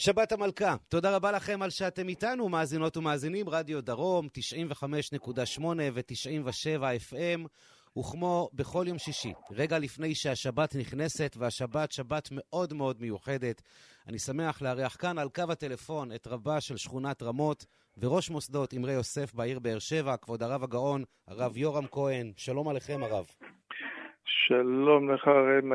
שבת המלכה, תודה רבה לכם על שאתם איתנו, מאזינות ומאזינים, רדיו דרום, 95.8 ו-97 FM, וכמו בכל יום שישי, רגע לפני שהשבת נכנסת, והשבת שבת מאוד מאוד מיוחדת, אני שמח לארח כאן על קו הטלפון את רבה של שכונת רמות, וראש מוסדות אמרי יוסף בעיר באר שבע, כבוד הרב הגאון, הרב יורם כהן. שלום עליכם הרב. שלום לך רב